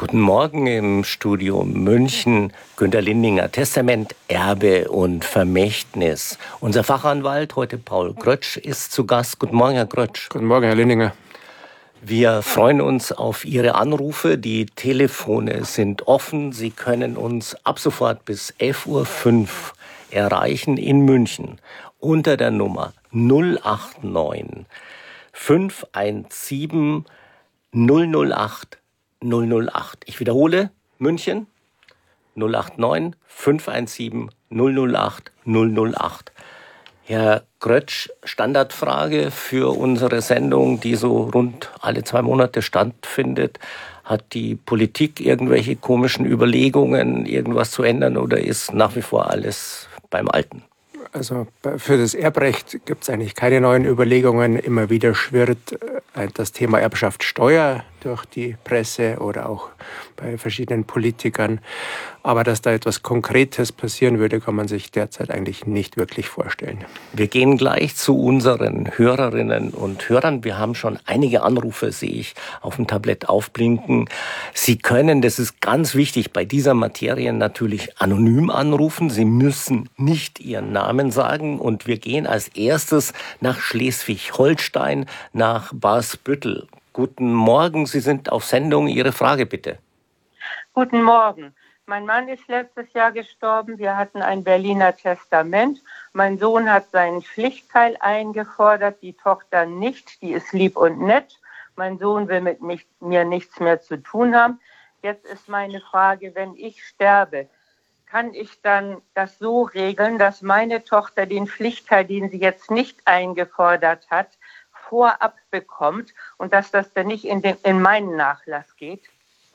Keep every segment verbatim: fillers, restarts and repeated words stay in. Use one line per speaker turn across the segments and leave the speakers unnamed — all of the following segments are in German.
Guten Morgen im Studio München. Günter Lindinger, Testament, Erbe und Vermächtnis. Unser Fachanwalt, heute Paul Grötsch, ist zu Gast. Guten Morgen, Herr Grötsch.
Guten Morgen, Herr Lindinger.
Wir freuen uns auf Ihre Anrufe. Die Telefone sind offen. Sie können uns ab sofort bis elf Uhr fünf erreichen in München unter der Nummer null acht neun fünf eins sieben null null acht null null acht. Ich wiederhole, München null acht neun fünf eins sieben null null acht null null acht. Herr Grötsch, Standardfrage für unsere Sendung, die so rund alle zwei Monate stattfindet. Hat die Politik irgendwelche komischen Überlegungen, irgendwas zu ändern, oder ist nach wie vor alles beim Alten?
Also für das Erbrecht gibt es eigentlich keine neuen Überlegungen. Immer wieder schwirrt das Thema Erbschaftssteuer durch die Presse oder auch bei verschiedenen Politikern. Aber dass da etwas Konkretes passieren würde, kann man sich derzeit eigentlich nicht wirklich vorstellen.
Wir gehen gleich zu unseren Hörerinnen und Hörern. Wir haben schon einige Anrufe, sehe ich, auf dem Tablett aufblinken. Sie können, das ist ganz wichtig, bei dieser Materie natürlich anonym anrufen. Sie müssen nicht Ihren Namen sagen. Und wir gehen als erstes nach Schleswig-Holstein, nach Barsbüttel. Guten Morgen, Sie sind auf Sendung. Ihre Frage bitte.
Guten Morgen. Mein Mann ist letztes Jahr gestorben. Wir hatten ein Berliner Testament. Mein Sohn hat seinen Pflichtteil eingefordert, die Tochter nicht. Die ist lieb und nett. Mein Sohn will mit mich, mir nichts mehr zu tun haben. Jetzt ist meine Frage, wenn ich sterbe, kann ich dann das so regeln, dass meine Tochter den Pflichtteil, den sie jetzt nicht eingefordert hat, vorab bekommt und dass das dann nicht in, den, in meinen Nachlass geht?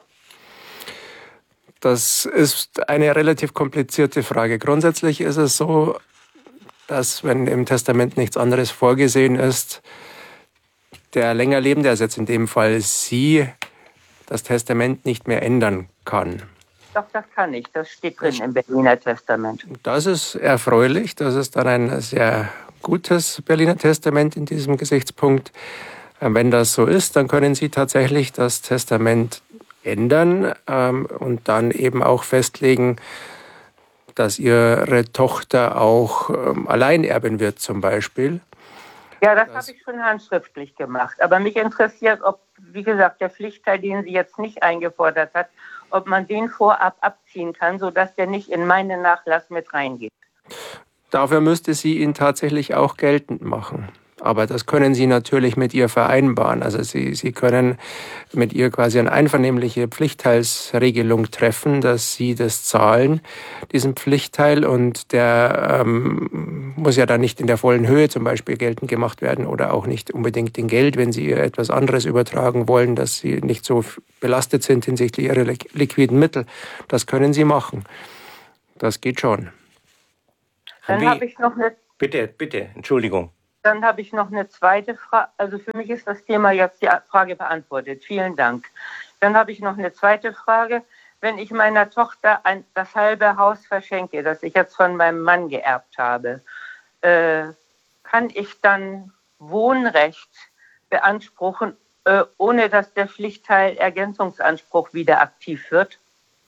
Das ist eine relativ komplizierte Frage. Grundsätzlich ist es so, dass, wenn im Testament nichts anderes vorgesehen ist, der länger Lebende, also jetzt in dem Fall Sie, das Testament nicht mehr ändern kann.
Doch, das kann ich. Das steht drin im Berliner Testament. Das
ist erfreulich. Das ist dann ein sehr gutes Berliner Testament in diesem Gesichtspunkt. Wenn das so ist, dann können Sie tatsächlich das Testament ändern ähm, und dann eben auch festlegen, dass Ihre Tochter auch ähm, alleinerben wird zum Beispiel.
Ja, das, das habe ich schon handschriftlich gemacht. Aber mich interessiert, ob, wie gesagt, der Pflichtteil, den sie jetzt nicht eingefordert hat, ob man den vorab abziehen kann, sodass der nicht in meinen Nachlass mit reingeht.
Dafür müsste sie ihn tatsächlich auch geltend machen. Aber das können Sie natürlich mit ihr vereinbaren. Also Sie, Sie können mit ihr quasi eine einvernehmliche Pflichtteilsregelung treffen, dass Sie das zahlen, diesen Pflichtteil. Und der ähm, muss ja dann nicht in der vollen Höhe zum Beispiel geltend gemacht werden oder auch nicht unbedingt in Geld, wenn Sie ihr etwas anderes übertragen wollen, dass Sie nicht so belastet sind hinsichtlich Ihrer liquiden Mittel. Das können Sie machen. Das geht schon.
Dann habe ich noch eine...
Bitte, bitte, Entschuldigung.
Dann habe ich noch eine zweite Frage. Also für mich ist das Thema jetzt die Frage beantwortet. Vielen Dank. Dann habe ich noch eine zweite Frage. Wenn ich meiner Tochter ein, das halbe Haus verschenke, das ich jetzt von meinem Mann geerbt habe, äh, kann ich dann Wohnrecht beanspruchen, äh, ohne dass der Pflichtteil Ergänzungsanspruch wieder aktiv wird?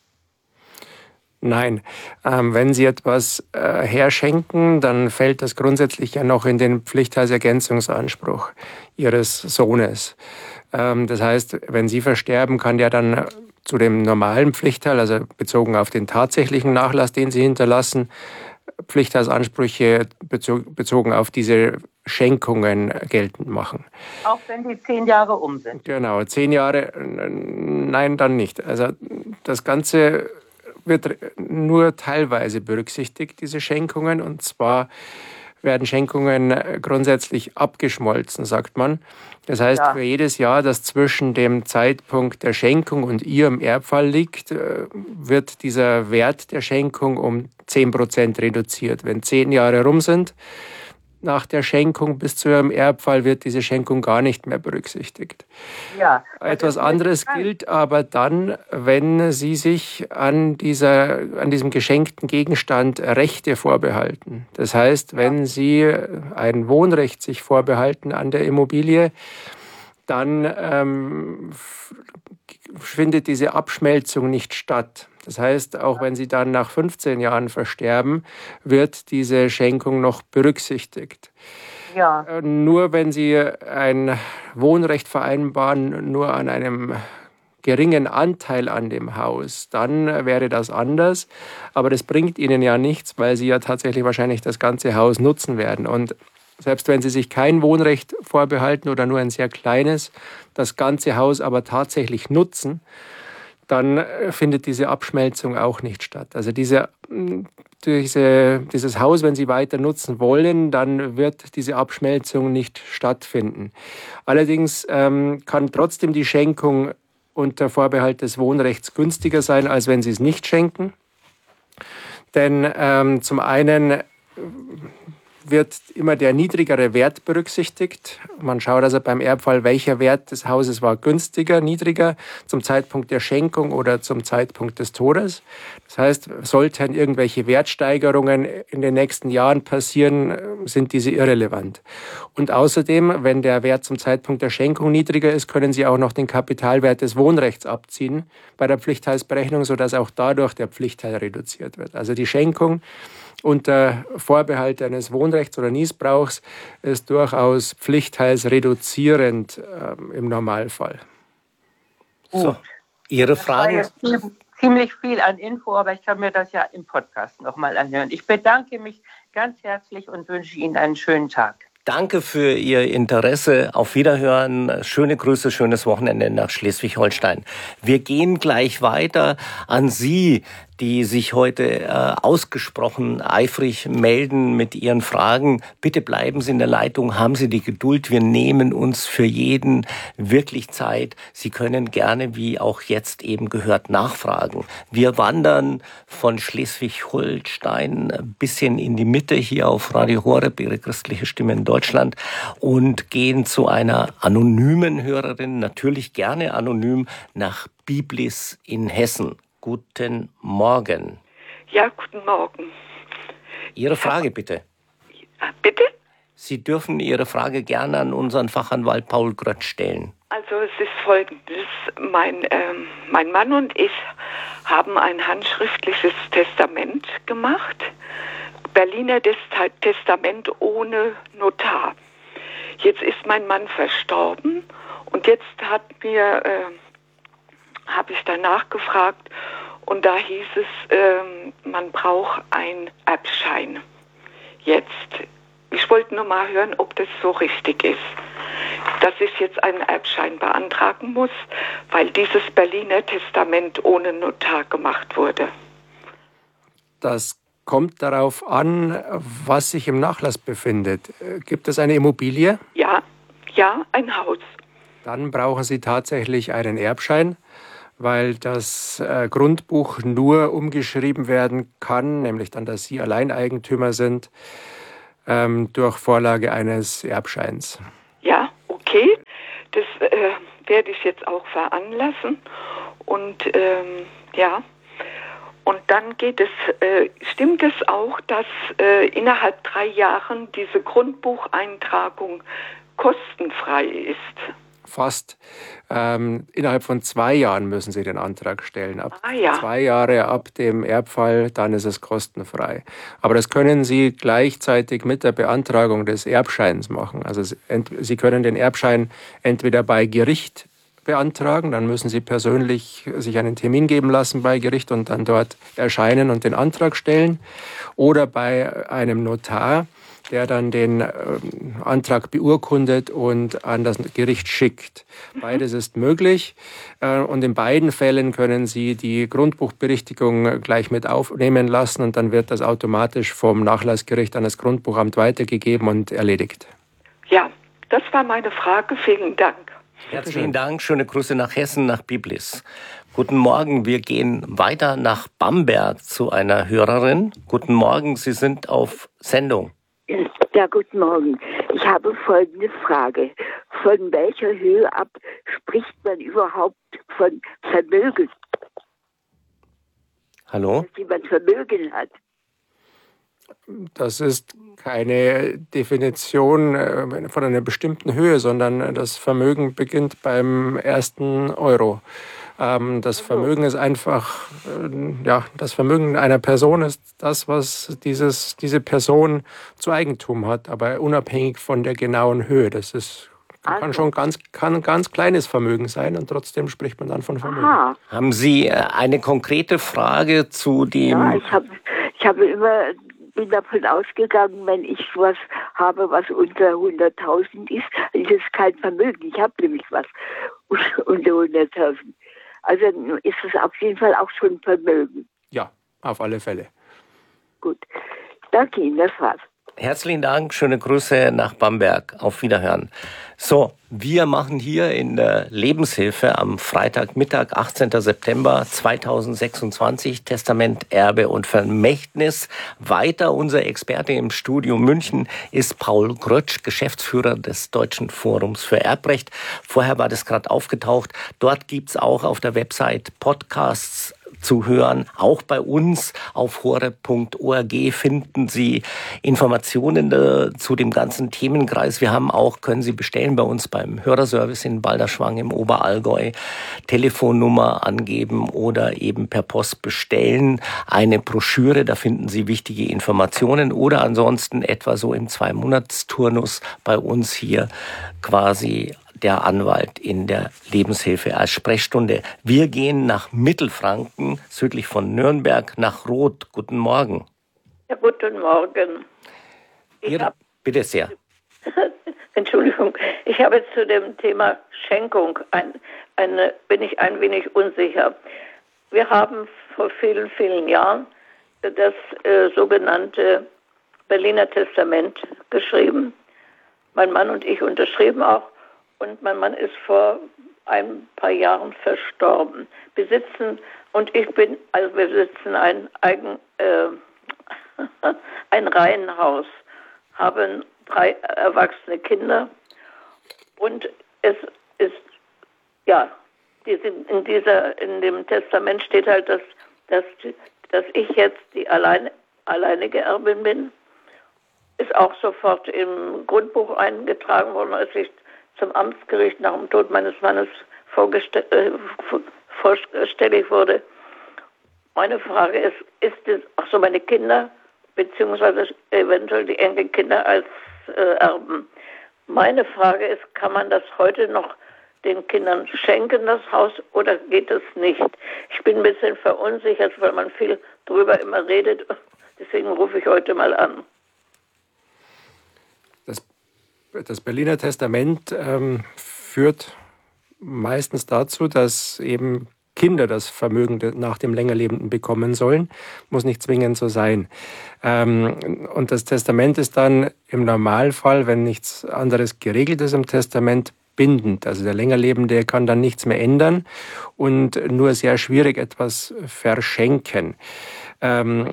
Nein, ähm, wenn Sie etwas äh, herschenken, dann fällt das grundsätzlich ja noch in den Pflichtteilsergänzungsanspruch Ihres Sohnes. Ähm, das heißt, wenn Sie versterben, kann der dann zu dem normalen Pflichtteil, also bezogen auf den tatsächlichen Nachlass, den Sie hinterlassen, Pflichtteilsansprüche bezog, bezogen auf diese Schenkungen geltend machen.
Auch wenn die zehn Jahre um sind?
Genau, zehn Jahre, nein, dann nicht. Also das Ganze wird nur teilweise berücksichtigt, diese Schenkungen. Und zwar werden Schenkungen grundsätzlich abgeschmolzen, sagt man. Das heißt, ja, für jedes Jahr, das zwischen dem Zeitpunkt der Schenkung und Ihrem Erbfall liegt, wird dieser Wert der Schenkung um zehn Prozent reduziert. Wenn zehn Jahre rum sind, nach der Schenkung bis zu Ihrem Erbfall wird diese Schenkung gar nicht mehr berücksichtigt. Ja, etwas anderes gilt aber dann, wenn Sie sich an, dieser, an diesem geschenkten Gegenstand Rechte vorbehalten. Das heißt, wenn Sie ein Wohnrecht sich vorbehalten an der Immobilie, dann ähm, findet diese Abschmelzung nicht statt. Das heißt, auch wenn Sie dann nach fünfzehn Jahren versterben, wird diese Schenkung noch berücksichtigt.
Ja.
Nur wenn Sie ein Wohnrecht vereinbaren, nur an einem geringen Anteil an dem Haus, dann wäre das anders. Aber das bringt Ihnen ja nichts, weil Sie ja tatsächlich wahrscheinlich das ganze Haus nutzen werden. Und selbst wenn Sie sich kein Wohnrecht vorbehalten oder nur ein sehr kleines, das ganze Haus aber tatsächlich nutzen, dann findet diese Abschmelzung auch nicht statt. Also diese, diese, dieses Haus, wenn Sie weiter nutzen wollen, dann wird diese Abschmelzung nicht stattfinden. Allerdings ähm, kann trotzdem die Schenkung unter Vorbehalt des Wohnrechts günstiger sein, als wenn Sie es nicht schenken. Denn ähm, zum einen wird immer der niedrigere Wert berücksichtigt. Man schaut also beim Erbfall, welcher Wert des Hauses war günstiger, niedriger zum Zeitpunkt der Schenkung oder zum Zeitpunkt des Todes. Das heißt, sollten irgendwelche Wertsteigerungen in den nächsten Jahren passieren, sind diese irrelevant. Und außerdem, wenn der Wert zum Zeitpunkt der Schenkung niedriger ist, können Sie auch noch den Kapitalwert des Wohnrechts abziehen bei der Pflichtteilsberechnung, sodass auch dadurch der Pflichtteil reduziert wird. Also die Schenkung unter Vorbehalt eines Wohnrechts oder Niesbrauchs ist durchaus pflichtteilsreduzierend äh, im Normalfall.
So, Ihre Fragen?
Das war jetzt ziemlich viel an Info, aber ich kann mir das ja im Podcast nochmal anhören. Ich bedanke mich ganz herzlich und wünsche Ihnen einen schönen Tag.
Danke für Ihr Interesse. Auf Wiederhören. Schöne Grüße, schönes Wochenende nach Schleswig-Holstein. Wir gehen gleich weiter an Sie, die sich heute äh, ausgesprochen eifrig melden mit Ihren Fragen. Bitte bleiben Sie in der Leitung, haben Sie die Geduld. Wir nehmen uns für jeden wirklich Zeit. Sie können gerne, wie auch jetzt eben gehört, nachfragen. Wir wandern von Schleswig-Holstein ein bisschen in die Mitte hier auf Radio Horeb, Ihre christliche Stimme in Deutschland, und gehen zu einer anonymen Hörerin, natürlich gerne anonym, nach Biblis in Hessen. Guten Morgen.
Ja, guten Morgen.
Ihre Frage bitte.
Bitte?
Sie dürfen Ihre Frage gerne an unseren Fachanwalt Paul Grötsch stellen.
Also es ist Folgendes. Mein, ähm, mein Mann und ich haben ein handschriftliches Testament gemacht. Berliner Testament ohne Notar. Jetzt ist mein Mann verstorben und jetzt hat mir... Äh, habe ich danach gefragt und da hieß es, ähm, man braucht einen Erbschein. Jetzt, ich wollte nur mal hören, ob das so richtig ist, dass ich jetzt einen Erbschein beantragen muss, weil dieses Berliner Testament ohne Notar gemacht wurde.
Das kommt darauf an, was sich im Nachlass befindet. Gibt es eine Immobilie?
Ja, ja, ein Haus.
Dann brauchen Sie tatsächlich einen Erbschein, weil das äh, Grundbuch nur umgeschrieben werden kann, nämlich dann, dass Sie Alleineigentümer sind, ähm, durch Vorlage eines Erbscheins.
Ja, okay. Das äh, werde ich jetzt auch veranlassen. Und ähm, ja, und dann geht es, äh, stimmt es auch, dass äh, innerhalb drei Jahren diese Grundbucheintragung kostenfrei ist?
Fast. Ähm, innerhalb von zwei Jahren müssen Sie den Antrag stellen. Ab
ah, ja.
zwei Jahre ab dem Erbfall, dann ist es kostenfrei. Aber das können Sie gleichzeitig mit der Beantragung des Erbscheins machen. Also Sie können den Erbschein entweder bei Gericht beantragen, dann müssen Sie persönlich sich einen Termin geben lassen bei Gericht und dann dort erscheinen und den Antrag stellen. Oder bei einem Notar, der dann den äh, Antrag beurkundet und an das Gericht schickt. Beides ist möglich äh, und in beiden Fällen können Sie die Grundbuchberichtigung gleich mit aufnehmen lassen und dann wird das automatisch vom Nachlassgericht an das Grundbuchamt weitergegeben und erledigt.
Ja, das war meine Frage. Vielen Dank.
Herzlichen Dank. Schöne Grüße nach Hessen, nach Biblis. Guten Morgen. Wir gehen weiter nach Bamberg zu einer Hörerin. Guten Morgen. Sie sind auf Sendung.
Ja, guten Morgen. Ich habe folgende Frage. Von welcher Höhe ab spricht man überhaupt von Vermögen?
Hallo?
Dass jemand Vermögen hat.
Das ist keine Definition von einer bestimmten Höhe, sondern das Vermögen beginnt beim ersten Euro. Ähm, das Vermögen ist einfach, äh, ja, das Vermögen einer Person ist das, was dieses, diese Person zu Eigentum hat, aber unabhängig von der genauen Höhe. Das ist, kann
Also.
schon ganz, kann ein ganz kleines Vermögen sein und trotzdem spricht man dann von Vermögen.
Aha.
Haben Sie äh, eine konkrete Frage zu dem...
Ja, ich habe ich hab immer, bin davon ausgegangen, wenn ich was habe, was unter hunderttausend ist, ist es kein Vermögen. Ich habe nämlich was unter hunderttausend. Also ist es auf jeden Fall auch schon Vermögen.
Ja, auf alle Fälle.
Gut. Danke Ihnen, das war's.
Herzlichen Dank, schöne Grüße nach Bamberg. Auf Wiederhören. So, wir machen hier in der Lebenshilfe am Freitagmittag, achtzehnten September zweitausendsechsundzwanzig, Testament, Erbe und Vermächtnis weiter. Unser Experte im Studio München ist Paul Grötsch, Geschäftsführer des Deutschen Forums für Erbrecht. Vorher war das gerade aufgetaucht. Dort gibt's auch auf der Website Podcasts zu hören. Auch bei uns auf horeb punkt org finden Sie Informationen äh, zu dem ganzen Themenkreis. Wir haben auch, können Sie bestellen bei uns beim Hörerservice in Balderschwang im Oberallgäu, Telefonnummer angeben oder eben per Post bestellen. Eine Broschüre, da finden Sie wichtige Informationen oder ansonsten etwa so im Zwei-Monats-Turnus bei uns hier quasi der Anwalt in der Lebenshilfe als Sprechstunde. Wir gehen nach Mittelfranken, südlich von Nürnberg, nach Roth. Guten Morgen.
Ja, guten Morgen. Ich
Ihre,
hab,
bitte sehr.
Entschuldigung, ich habe zu dem Thema Schenkung, ein, eine, bin ich ein wenig unsicher. Wir haben vor vielen, vielen Jahren das äh, sogenannte Berliner Testament geschrieben. Mein Mann und ich unterschrieben auch. Und mein Mann ist vor ein paar Jahren verstorben. Besitzen, und ich bin, also wir besitzen ein eigen, äh, ein Reihenhaus, haben drei erwachsene Kinder und es ist, ja, die sind in dieser, in dem Testament steht halt, dass, dass, dass ich jetzt die alleine, alleinige Erbin bin. Ist auch sofort im Grundbuch eingetragen worden, als ich zum Amtsgericht nach dem Tod meines Mannes vorgestellt, äh, vorstellig wurde. Meine Frage ist, ist es, ach so, meine Kinder, beziehungsweise eventuell die Enkelkinder als äh, Erben. Meine Frage ist, kann man das heute noch den Kindern schenken, das Haus, oder geht es nicht? Ich bin ein bisschen verunsichert, weil man viel drüber immer redet. Deswegen rufe ich heute mal an.
Das, das Berliner Testament ähm, führt meistens dazu, dass eben Kinder das Vermögen nach dem Längerlebenden bekommen sollen. Muss nicht zwingend so sein. Ähm, und das Testament ist dann im Normalfall, wenn nichts anderes geregelt ist im Testament, bindend. Also der Längerlebende kann dann nichts mehr ändern und nur sehr schwierig etwas verschenken. Ähm,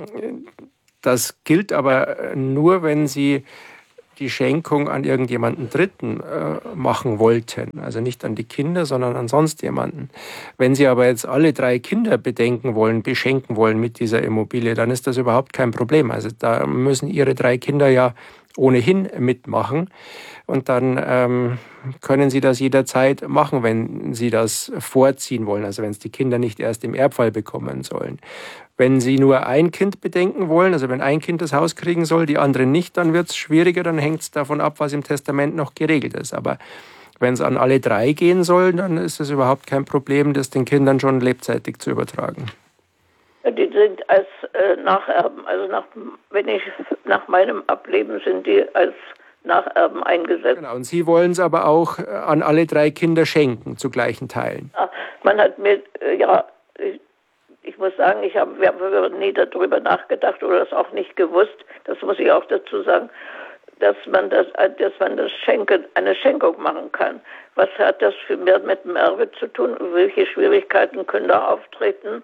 das gilt aber nur, wenn Sie die Schenkung an irgendjemanden Dritten äh, machen wollten. Also nicht an die Kinder, sondern an sonst jemanden. Wenn Sie aber jetzt alle drei Kinder bedenken wollen, beschenken wollen mit dieser Immobilie, dann ist das überhaupt kein Problem. Also da müssen Ihre drei Kinder ja ohnehin mitmachen. Und dann ähm, können Sie das jederzeit machen, wenn Sie das vorziehen wollen. Also wenn es die Kinder nicht erst im Erbfall bekommen sollen. Wenn Sie nur ein Kind bedenken wollen, also wenn ein Kind das Haus kriegen soll, die anderen nicht, dann wird es schwieriger, dann hängt es davon ab, was im Testament noch geregelt ist. Aber wenn es an alle drei gehen soll, dann ist es überhaupt kein Problem, das den Kindern schon lebzeitig zu übertragen.
Die sind als äh, Nacherben, also nach, wenn ich nach meinem Ableben sind die als Nacherben eingesetzt.
Genau, und Sie wollen es aber auch an alle drei Kinder schenken, zu gleichen Teilen.
Ja, man hat mir, äh, ja, ich, ich muss sagen, ich habe hab nie darüber nachgedacht oder das auch nicht gewusst, das muss ich auch dazu sagen, dass man das, dass man das Schenken, eine Schenkung machen kann. Was hat das für mehr mit dem Erbe zu tun? Welche Schwierigkeiten können da auftreten?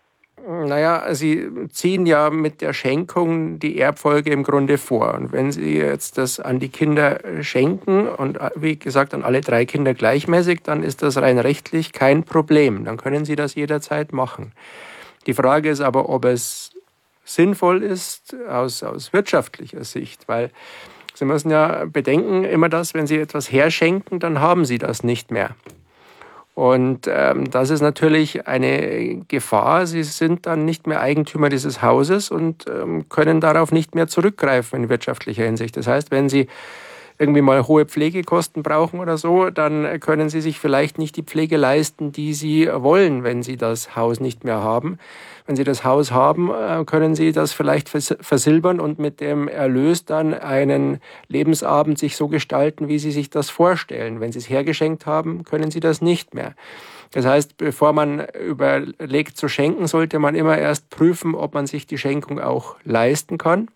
Naja, Sie ziehen ja mit der Schenkung die Erbfolge im Grunde vor. Und wenn Sie jetzt das an die Kinder schenken und wie gesagt an alle drei Kinder gleichmäßig, dann ist das rein rechtlich kein Problem. Dann können Sie das jederzeit machen. Die Frage ist aber, ob es sinnvoll ist aus, aus wirtschaftlicher Sicht, weil Sie müssen ja bedenken, immer das, wenn Sie etwas herschenken, dann haben Sie das nicht mehr. Und ähm, das ist natürlich eine Gefahr. Sie sind dann nicht mehr Eigentümer dieses Hauses und ähm, können darauf nicht mehr zurückgreifen in wirtschaftlicher Hinsicht. Das heißt, wenn Sie irgendwie mal hohe Pflegekosten brauchen oder so, dann können Sie sich vielleicht nicht die Pflege leisten, die Sie wollen, wenn Sie das Haus nicht mehr haben. Wenn Sie das Haus haben, können Sie das vielleicht versilbern und mit dem Erlös dann einen Lebensabend sich so gestalten, wie Sie sich das vorstellen. Wenn Sie es hergeschenkt haben, können Sie das nicht mehr. Das heißt, bevor man überlegt zu schenken, sollte man immer erst prüfen, ob man sich die Schenkung auch leisten kann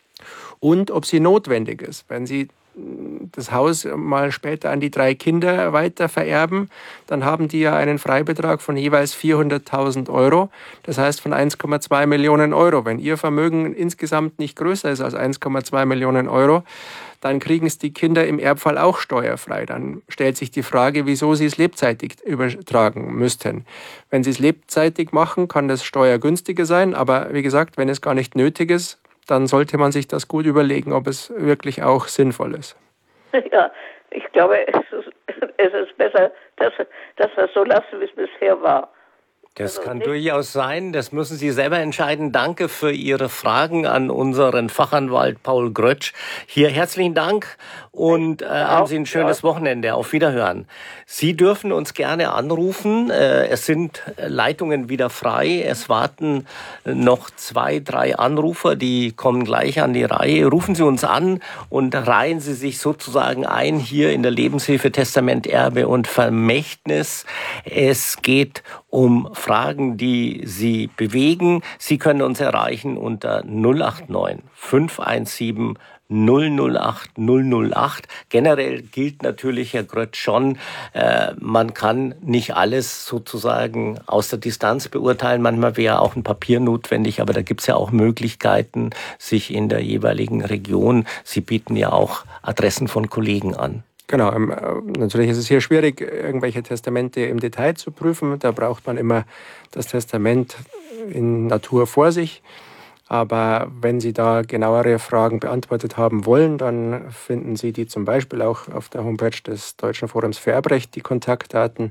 und ob sie notwendig ist. Wenn Sie das Haus mal später an die drei Kinder weiter vererben, dann haben die ja einen Freibetrag von jeweils vierhunderttausend Euro. Das heißt von eins Komma zwei Millionen Euro. Wenn Ihr Vermögen insgesamt nicht größer ist als eins Komma zwei Millionen Euro, dann kriegen es die Kinder im Erbfall auch steuerfrei. Dann stellt sich die Frage, wieso sie es lebzeitig übertragen müssten. Wenn sie es lebzeitig machen, kann das steuergünstiger sein. Aber wie gesagt, wenn es gar nicht nötig ist, dann sollte man sich das gut überlegen, ob es wirklich auch sinnvoll ist.
Ja, ich glaube, es ist, es ist besser, dass, dass wir es so lassen, wie es bisher war.
Das kann durchaus sein. Das müssen Sie selber entscheiden. Danke für Ihre Fragen an unseren Fachanwalt Paul Grötsch. Hier herzlichen Dank und äh, haben Sie ein schönes Wochenende. Auf Wiederhören. Sie dürfen uns gerne anrufen. Äh, es sind Leitungen wieder frei. Es warten noch zwei, drei Anrufer, die kommen gleich an die Reihe. Rufen Sie uns an und reihen Sie sich sozusagen ein hier in der Lebenshilfe Testament, Erbe und Vermächtnis. Es geht um Fragen, die Sie bewegen. Sie können uns erreichen unter null acht neun fünf eins sieben null null acht null null acht. Generell gilt natürlich, Herr Grötsch, schon, äh, man kann nicht alles sozusagen aus der Distanz beurteilen. Manchmal wäre auch ein Papier notwendig, aber da gibt es ja auch Möglichkeiten, sich in der jeweiligen Region, Sie bieten ja auch Adressen von Kollegen an.
Genau, natürlich ist es hier schwierig, irgendwelche Testamente im Detail zu prüfen. Da braucht man immer das Testament in Natur vor sich. Aber wenn Sie da genauere Fragen beantwortet haben wollen, dann finden Sie die zum Beispiel auch auf der Homepage des Deutschen Forums für Erbrecht, die Kontaktdaten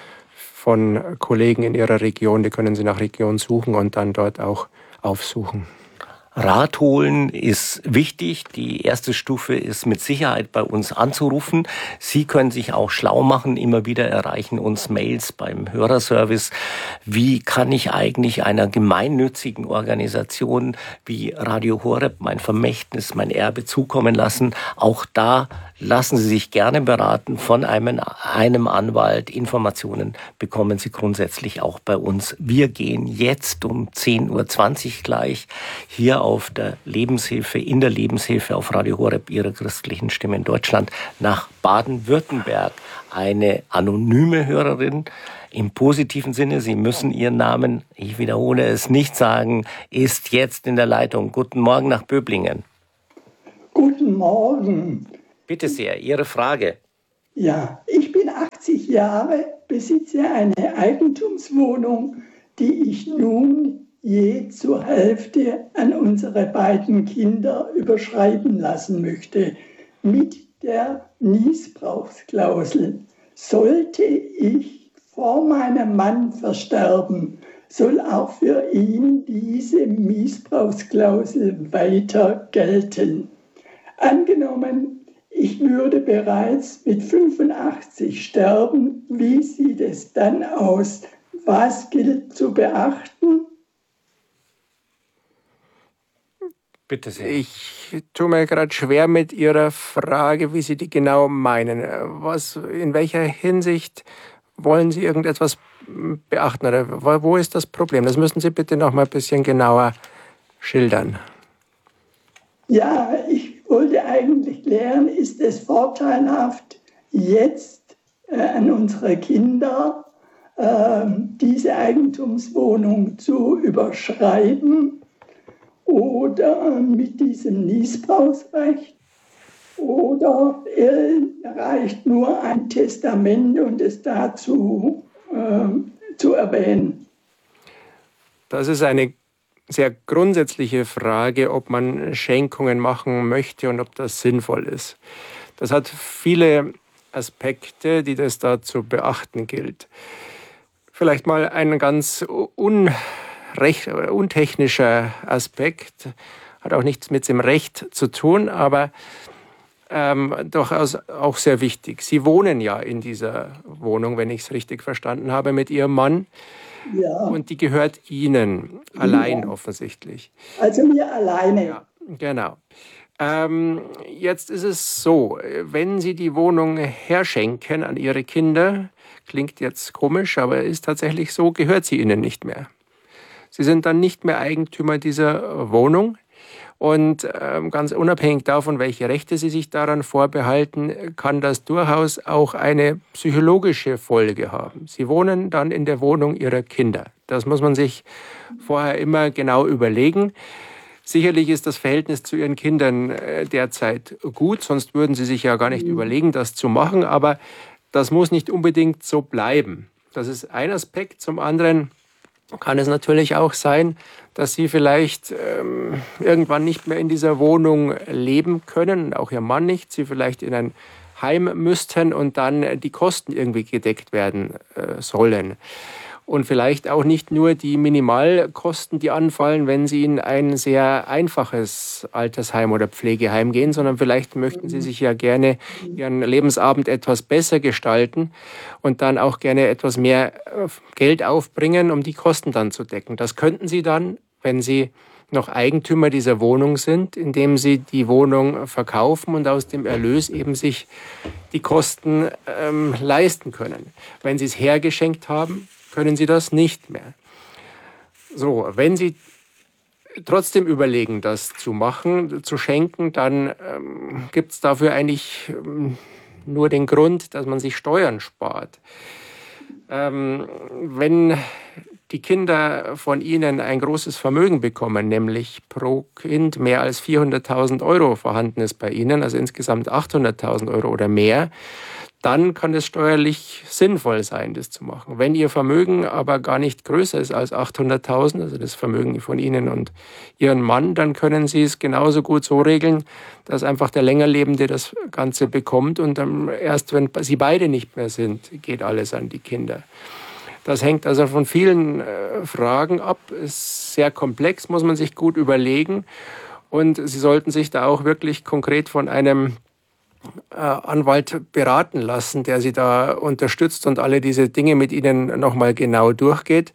von Kollegen in Ihrer Region. Die können Sie nach Region suchen und dann dort auch aufsuchen.
Rat holen ist wichtig. Die erste Stufe ist mit Sicherheit bei uns anzurufen. Sie können sich auch schlau machen. Immer wieder erreichen uns Mails beim Hörerservice. Wie kann ich eigentlich einer gemeinnützigen Organisation wie Radio Horeb mein Vermächtnis, mein Erbe zukommen lassen? Auch da lassen Sie sich gerne beraten von einem, einem Anwalt. Informationen bekommen Sie grundsätzlich auch bei uns. Wir gehen jetzt um zehn Uhr zwanzig gleich hier auf der Lebenshilfe, in der Lebenshilfe auf Radio Horeb, Ihrer christlichen Stimme in Deutschland, nach Baden-Württemberg. Eine anonyme Hörerin im positiven Sinne, Sie müssen Ihren Namen, ich wiederhole es, nicht sagen, ist jetzt in der Leitung. Guten Morgen nach Böblingen.
Guten Morgen.
Bitte sehr, Ihre Frage.
Ja, ich bin achtzig Jahre, besitze eine Eigentumswohnung, die ich nun je zur Hälfte an unsere beiden Kinder überschreiben lassen möchte, mit der Nießbrauchsklausel. Sollte ich vor meinem Mann versterben, soll auch für ihn diese Nießbrauchsklausel weiter gelten. Angenommen, ich würde bereits mit fünfundachtzig sterben, wie sieht es dann aus? Was gilt zu beachten?
Bitte sehr. Ich tue mir gerade schwer mit Ihrer Frage, wie Sie die genau meinen. Was, in welcher Hinsicht wollen Sie irgendetwas beachten? Oder wo ist das Problem? Das müssen Sie bitte noch mal ein bisschen genauer schildern.
Ja, ich wollte eigentlich klären, ist es vorteilhaft, jetzt äh, an unsere Kinder äh, diese Eigentumswohnung zu überschreiben oder äh, mit diesem Nießbrauchsrecht? Oder äh, reicht nur ein Testament und es dazu äh, zu erwähnen?
Das ist eine sehr grundsätzliche Frage, ob man Schenkungen machen möchte und ob das sinnvoll ist. Das hat viele Aspekte, die das da zu beachten gilt. Vielleicht mal ein ganz unrecht, untechnischer Aspekt, hat auch nichts mit dem Recht zu tun, aber ähm, durchaus auch sehr wichtig. Sie wohnen ja in dieser Wohnung, wenn ich es richtig verstanden habe, mit Ihrem Mann.
Ja.
Und die gehört Ihnen allein ja. offensichtlich.
Also mir alleine.
Ja, genau. Ähm, jetzt ist es so, wenn Sie die Wohnung herschenken an Ihre Kinder, klingt jetzt komisch, aber ist tatsächlich so, gehört sie Ihnen nicht mehr. Sie sind dann nicht mehr Eigentümer dieser Wohnung. Und ähm, ganz unabhängig davon, welche Rechte Sie sich daran vorbehalten, kann das durchaus auch eine psychologische Folge haben. Sie wohnen dann in der Wohnung Ihrer Kinder. Das muss man sich vorher immer genau überlegen. Sicherlich ist das Verhältnis zu Ihren Kindern äh, derzeit gut, sonst würden Sie sich ja gar nicht mhm. überlegen, das zu machen. Aber das muss nicht unbedingt so bleiben. Das ist ein Aspekt. Zum anderen kann es natürlich auch sein, dass Sie vielleicht ähm, irgendwann nicht mehr in dieser Wohnung leben können, auch Ihr Mann nicht, Sie vielleicht in ein Heim müssten und dann die Kosten irgendwie gedeckt werden äh, sollen. Und vielleicht auch nicht nur die Minimalkosten, die anfallen, wenn Sie in ein sehr einfaches Altersheim oder Pflegeheim gehen, sondern vielleicht möchten Sie sich ja gerne Ihren Lebensabend etwas besser gestalten und dann auch gerne etwas mehr Geld aufbringen, um die Kosten dann zu decken. Das könnten Sie dann, wenn Sie noch Eigentümer dieser Wohnung sind, indem Sie die Wohnung verkaufen und aus dem Erlös eben sich die Kosten ähm, leisten können. Wenn Sie es hergeschenkt haben, können Sie das nicht mehr. So, wenn Sie trotzdem überlegen, das zu machen, zu schenken, dann ähm, gibt es dafür eigentlich ähm, nur den Grund, dass man sich Steuern spart. Ähm, wenn die Kinder von Ihnen ein großes Vermögen bekommen, nämlich pro Kind mehr als vierhunderttausend Euro vorhanden ist bei Ihnen, also insgesamt achthunderttausend Euro oder mehr, dann kann es steuerlich sinnvoll sein, das zu machen. Wenn Ihr Vermögen aber gar nicht größer ist als achthunderttausend, also das Vermögen von Ihnen und Ihrem Mann, dann können Sie es genauso gut so regeln, dass einfach der Längerlebende das Ganze bekommt und dann erst, wenn Sie beide nicht mehr sind, geht alles an die Kinder. Das hängt also von vielen äh, Fragen ab, ist sehr komplex, muss man sich gut überlegen und Sie sollten sich da auch wirklich konkret von einem Anwalt beraten lassen, der Sie da unterstützt und alle diese Dinge mit Ihnen nochmal genau durchgeht.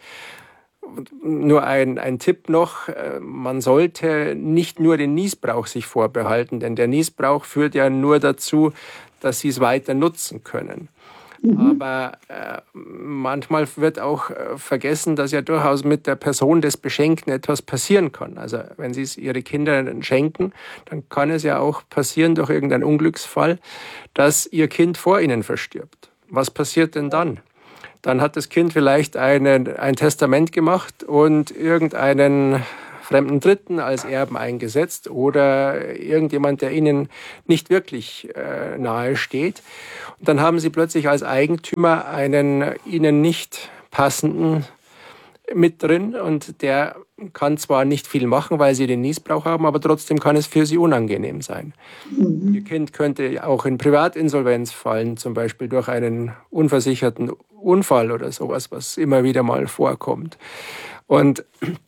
Nur ein, ein Tipp noch, man sollte nicht nur den Nießbrauch sich vorbehalten, denn der Nießbrauch führt ja nur dazu, dass Sie es weiter nutzen können. Mhm. Aber äh, manchmal wird auch äh, vergessen, dass ja durchaus mit der Person des Beschenkten etwas passieren kann. Also wenn Sie es Ihre Kinder schenken, dann kann es ja auch passieren durch irgendeinen Unglücksfall, dass Ihr Kind vor Ihnen verstirbt. Was passiert denn dann? Dann hat das Kind vielleicht einen, ein Testament gemacht und irgendeinen fremden Dritten als Erben eingesetzt oder irgendjemand, der Ihnen nicht wirklich äh, nahe steht. Und dann haben Sie plötzlich als Eigentümer einen Ihnen nicht passenden mit drin und der kann zwar nicht viel machen, weil Sie den Nießbrauch haben, aber trotzdem kann es für Sie unangenehm sein. Mhm. Ihr Kind könnte auch in Privatinsolvenz fallen, zum Beispiel durch einen unversicherten Unfall oder sowas, was immer wieder mal vorkommt. Und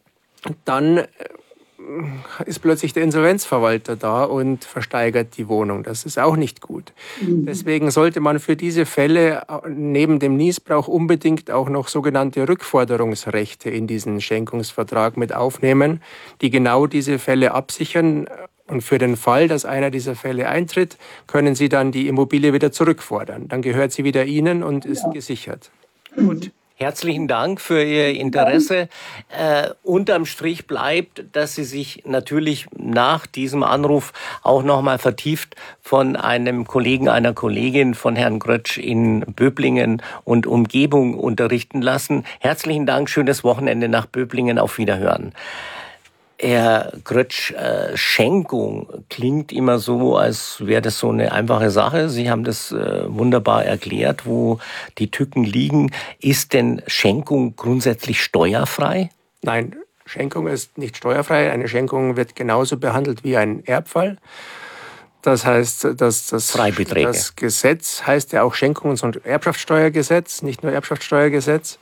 dann ist plötzlich der Insolvenzverwalter da und versteigert die Wohnung. Das ist auch nicht gut. Mhm. Deswegen sollte man für diese Fälle neben dem Nießbrauch unbedingt auch noch sogenannte Rückforderungsrechte in diesen Schenkungsvertrag mit aufnehmen, die genau diese Fälle absichern. Und für den Fall, dass einer dieser Fälle eintritt, können Sie dann die Immobilie wieder zurückfordern. Dann gehört sie wieder Ihnen und ist ja gesichert.
Mhm. Gut. Herzlichen Dank für Ihr Interesse. Äh, unterm Strich bleibt, dass Sie sich natürlich nach diesem Anruf auch noch mal vertieft von einem Kollegen, einer Kollegin von Herrn Grötsch in Böblingen und Umgebung unterrichten lassen. Herzlichen Dank, schönes Wochenende nach Böblingen, auf Wiederhören. Herr Grötsch, äh, Schenkung klingt immer so, als wäre das so eine einfache Sache. Sie haben das äh, wunderbar erklärt, wo die Tücken liegen. Ist denn Schenkung grundsätzlich steuerfrei?
Nein, Schenkung ist nicht steuerfrei. Eine Schenkung wird genauso behandelt wie ein Erbfall. Das heißt, dass das,
Freibeträge.
Das Gesetz heißt ja auch Schenkungs- und Erbschaftssteuergesetz, nicht nur Erbschaftssteuergesetz.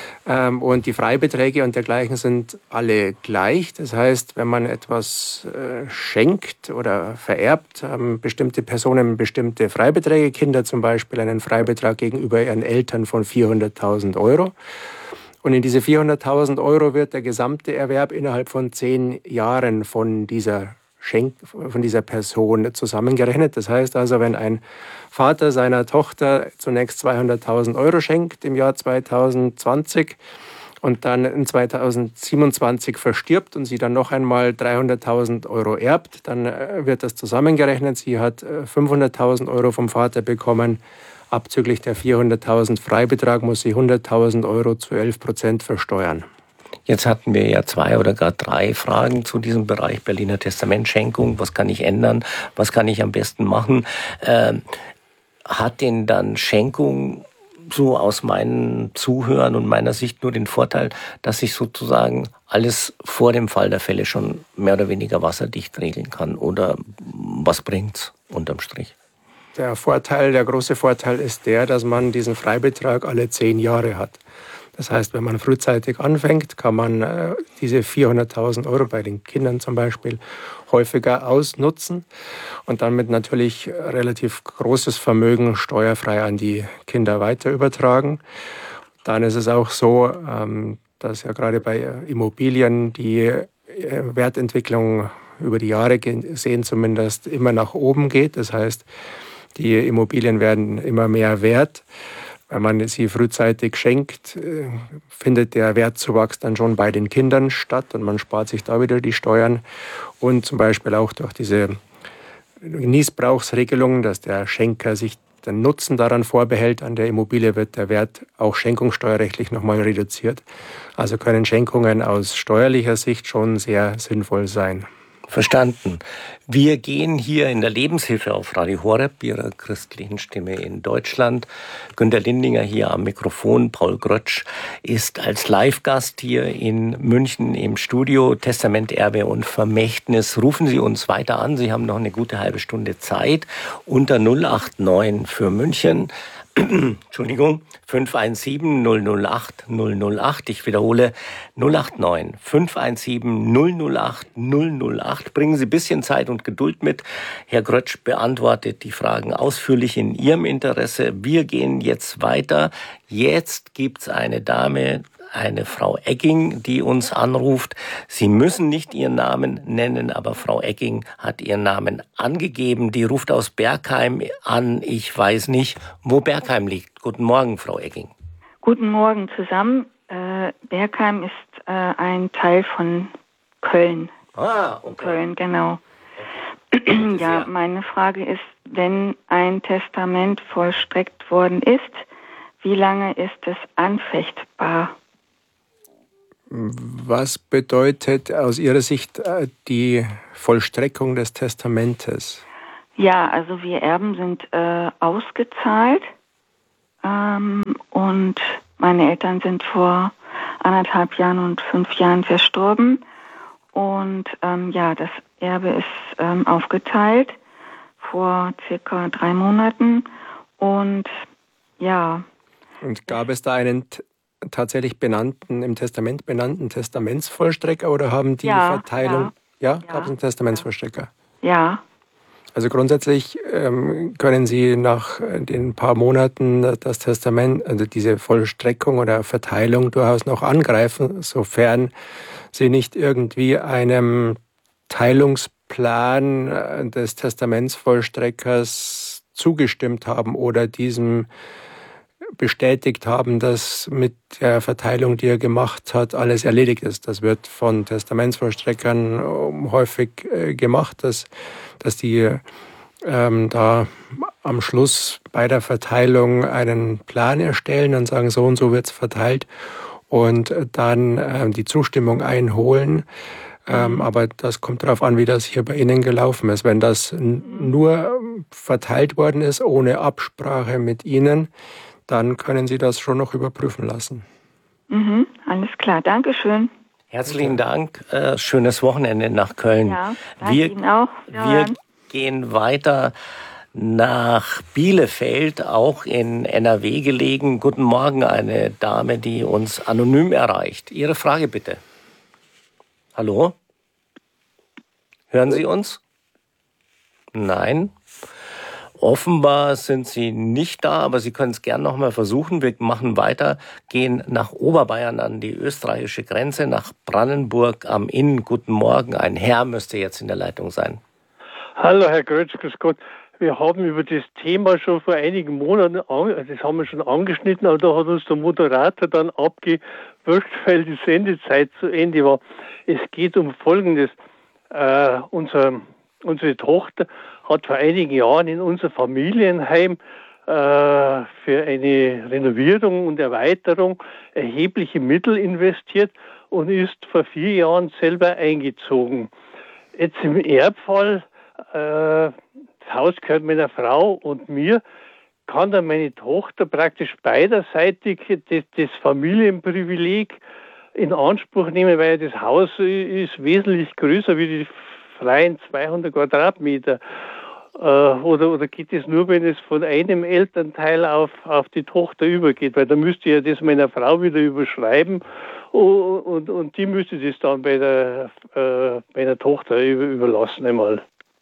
Und die Freibeträge und dergleichen sind alle gleich. Das heißt, wenn man etwas schenkt oder vererbt, haben bestimmte Personen bestimmte Freibeträge, Kinder zum Beispiel einen Freibetrag gegenüber ihren Eltern von vierhunderttausend Euro. Und in diese vierhunderttausend Euro wird der gesamte Erwerb innerhalb von zehn Jahren von dieser Schenk, von dieser Person zusammengerechnet. Das heißt also, wenn ein Vater seiner Tochter zunächst zweihunderttausend Euro schenkt im Jahr zweitausendzwanzig und dann in zweitausendsiebenundzwanzig verstirbt und sie dann noch einmal dreihunderttausend Euro erbt, dann wird das zusammengerechnet. Sie hat fünfhunderttausend Euro vom Vater bekommen. Abzüglich der vierhunderttausend Freibetrag muss sie hunderttausend Euro zu elf Prozent versteuern.
Jetzt hatten wir ja zwei oder gar drei Fragen zu diesem Bereich Berliner Testamentschenkung. Was kann ich ändern? Was kann ich am besten machen? Ähm, hat denn dann Schenkung so aus meinen Zuhören und meiner Sicht nur den Vorteil, dass ich sozusagen alles vor dem Fall der Fälle schon mehr oder weniger wasserdicht regeln kann? Oder was bringt's unterm Strich?
Der Vorteil, der große Vorteil ist der, dass man diesen Freibetrag alle zehn Jahre hat. Das heißt, wenn man frühzeitig anfängt, kann man äh, diese vierhunderttausend Euro bei den Kindern zum Beispiel häufiger ausnutzen und damit natürlich relativ großes Vermögen steuerfrei an die Kinder weiter übertragen. Dann ist es auch so, ähm, dass ja gerade bei Immobilien die äh, Wertentwicklung über die Jahre gesehen zumindest immer nach oben geht. Das heißt, die Immobilien werden immer mehr wert. Wenn man sie frühzeitig schenkt, findet der Wertzuwachs dann schon bei den Kindern statt und man spart sich da wieder die Steuern. Und zum Beispiel auch durch diese Niesbrauchsregelung, dass der Schenker sich den Nutzen daran vorbehält, an der Immobilie wird der Wert auch schenkungssteuerrechtlich nochmal reduziert. Also können Schenkungen aus steuerlicher Sicht schon sehr sinnvoll sein.
Verstanden. Wir gehen hier in der Lebenshilfe auf Radio Horeb, Ihrer christlichen Stimme in Deutschland. Günter Lindinger hier am Mikrofon. Paul Grötsch ist als Live-Gast hier in München im Studio. Testament, Erbe und Vermächtnis. Rufen Sie uns weiter an. Sie haben noch eine gute halbe Stunde Zeit. Unter null acht neun für München. Entschuldigung, fünf eins sieben null null acht null null acht. Ich wiederhole, null acht neun fünf eins sieben null null acht null null acht. Bringen Sie ein bisschen Zeit und Geduld mit. Herr Grötsch beantwortet die Fragen ausführlich in Ihrem Interesse. Wir gehen jetzt weiter. Jetzt gibt's eine Dame, eine Frau Egging, die uns anruft. Sie müssen nicht ihren Namen nennen, aber Frau Egging hat ihren Namen angegeben. Die ruft aus Bergheim an. Ich weiß nicht, wo Bergheim liegt. Guten Morgen, Frau Egging.
Guten Morgen zusammen. Äh, Bergheim ist äh, ein Teil von Köln.
Ah, okay.
Köln, genau.
Okay.
Ja, meine Frage ist, wenn ein Testament vollstreckt worden ist, wie lange ist es anfechtbar?
Was bedeutet aus Ihrer Sicht die Vollstreckung des Testamentes?
Ja, also wir Erben sind äh, ausgezahlt ähm, und meine Eltern sind vor anderthalb Jahren und fünf Jahren verstorben und ähm, ja, das Erbe ist ähm, aufgeteilt vor circa drei Monaten und ja.
Und gab es da einen t- tatsächlich benannten, im Testament benannten Testamentsvollstrecker oder haben die
ja,
Verteilung... Ja, ja,
ja
gab es einen Testamentsvollstrecker?
Ja.
Also grundsätzlich ähm, können Sie nach den paar Monaten das Testament, also diese Vollstreckung oder Verteilung durchaus noch angreifen, sofern Sie nicht irgendwie einem Teilungsplan des Testamentsvollstreckers zugestimmt haben oder diesem bestätigt haben, dass mit der Verteilung, die er gemacht hat, alles erledigt ist. Das wird von Testamentsvollstreckern häufig äh, gemacht, dass, dass die ähm, da am Schluss bei der Verteilung einen Plan erstellen und sagen, so und so wird es verteilt und dann äh, die Zustimmung einholen. Ähm, aber das kommt darauf an, wie das hier bei Ihnen gelaufen ist. Wenn das n- nur verteilt worden ist, ohne Absprache mit Ihnen, dann können Sie das schon noch überprüfen lassen.
Mhm, alles klar, Dankeschön.
Herzlichen Dank, äh, schönes Wochenende nach Köln.
Ja, danke
wir,
Ihnen auch.
wir, gehen weiter nach Bielefeld, auch in N R W gelegen. Guten Morgen, eine Dame, die uns anonym erreicht. Ihre Frage bitte. Hallo? Hören Sie uns? Nein. Offenbar sind Sie nicht da, aber Sie können es gern noch mal versuchen. Wir machen weiter, gehen nach Oberbayern an die österreichische Grenze, nach Brandenburg am Inn. Guten Morgen, ein Herr müsste jetzt in der Leitung sein.
Hallo Herr Grötz, grüß Gott. Wir haben über das Thema schon vor einigen Monaten, das haben wir schon angeschnitten, aber da hat uns der Moderator dann abgewürgt, weil die Sendezeit zu Ende war. Es geht um Folgendes. Äh, unser, unsere Tochter hat vor einigen Jahren in unser Familienheim äh, für eine Renovierung und Erweiterung erhebliche Mittel investiert und ist vor vier Jahren selber eingezogen. Jetzt im Erbfall, äh, das Haus gehört meiner Frau und mir, kann dann meine Tochter praktisch beiderseitig das, das Familienprivileg in Anspruch nehmen, weil das Haus ist wesentlich größer wie die freien zweihundert Quadratmeter. Äh, oder, oder geht es nur, wenn es von einem Elternteil auf, auf die Tochter übergeht? Weil da müsste ja das meiner Frau wieder überschreiben und, und, und die müsste das dann bei der, äh, bei der Tochter über, überlassen einmal.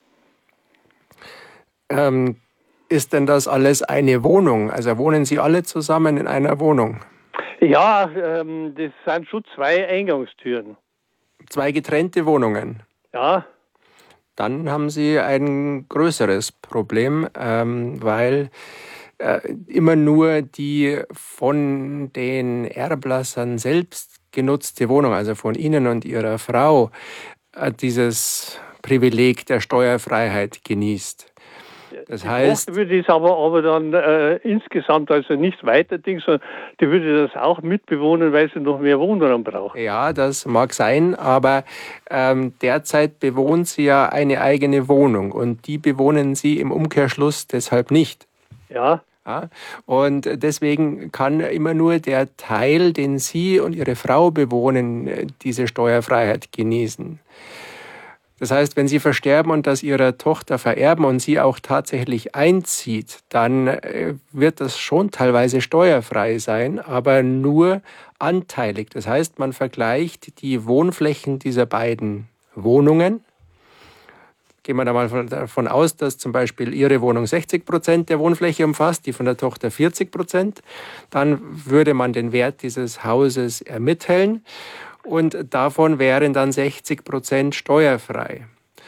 Ähm, ist denn das alles eine Wohnung? Also wohnen Sie alle zusammen in einer Wohnung?
Ja, ähm, das sind schon zwei Eingangstüren.
Zwei getrennte Wohnungen?
Ja.
Dann haben Sie ein größeres Problem, ähm, weil äh, immer nur die von den Erblassern selbst genutzte Wohnung, also von Ihnen und Ihrer Frau, äh, dieses Privileg der Steuerfreiheit genießt. Das
die
heißt,
Tochter würde es aber, aber dann äh, insgesamt also nicht weiterdings, sondern die würde das auch mitbewohnen, weil sie noch mehr Wohnraum braucht.
Ja, das mag sein, aber ähm, derzeit bewohnt sie ja eine eigene Wohnung und die bewohnen Sie im Umkehrschluss deshalb nicht.
Ja.
Ja, und deswegen kann immer nur der Teil, den Sie und Ihre Frau bewohnen, diese Steuerfreiheit genießen. Das heißt, wenn Sie versterben und das Ihrer Tochter vererben und sie auch tatsächlich einzieht, dann wird das schon teilweise steuerfrei sein, aber nur anteilig. Das heißt, man vergleicht die Wohnflächen dieser beiden Wohnungen. Gehen wir da mal davon aus, dass zum Beispiel Ihre Wohnung sechzig Prozent der Wohnfläche umfasst, die von der Tochter vierzig Prozent. Dann würde man den Wert dieses Hauses ermitteln. Und davon wären dann sechzig Prozent steuerfrei.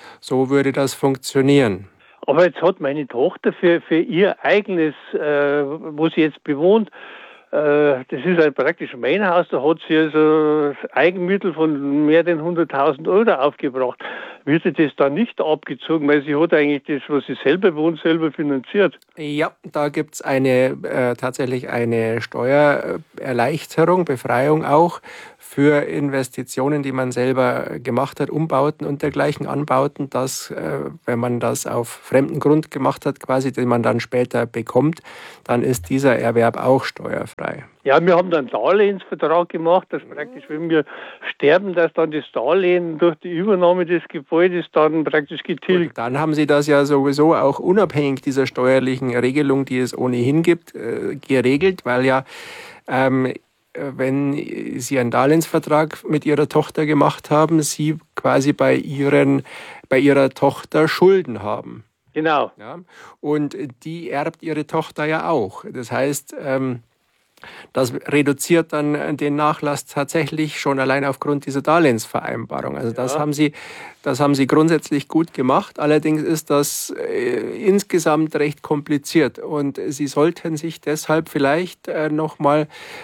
So würde das funktionieren.
Aber jetzt hat meine Tochter für, für ihr eigenes, äh, wo sie jetzt bewohnt, äh, das ist halt praktisch mein Haus, da hat sie also Eigenmittel von mehr denn hunderttausend Euro aufgebracht. Wird sie das dann nicht abgezogen, weil sie hat eigentlich das, was sie selber wohnt, selber finanziert?
Ja, da gibt es eine, äh, tatsächlich eine Steuererleichterung, Befreiung auch für Investitionen, die man selber gemacht hat, Umbauten und dergleichen Anbauten, dass, äh, wenn man das auf fremden Grund gemacht hat, quasi, den man dann später bekommt, dann ist dieser Erwerb auch steuerfrei.
Ja, wir haben dann einen Darlehensvertrag gemacht, dass praktisch, wenn wir sterben, dass dann das Darlehen durch die Übernahme des Gebäudes dann praktisch getilgt.
Und dann haben Sie das ja sowieso auch unabhängig dieser steuerlichen Regelung, die es ohnehin gibt, äh, geregelt, weil ja ähm, wenn Sie einen Darlehensvertrag mit Ihrer Tochter gemacht haben, Sie quasi bei, ihren, bei Ihrer Tochter Schulden haben.
Genau.
Ja? Und die erbt Ihre Tochter ja auch. Das heißt, ähm, das reduziert dann den Nachlass tatsächlich schon allein aufgrund dieser Darlehensvereinbarung. Also das
ja.
haben Sie, das haben Sie grundsätzlich gut gemacht. Allerdings ist das äh, insgesamt recht kompliziert und Sie sollten sich deshalb vielleicht äh, nochmal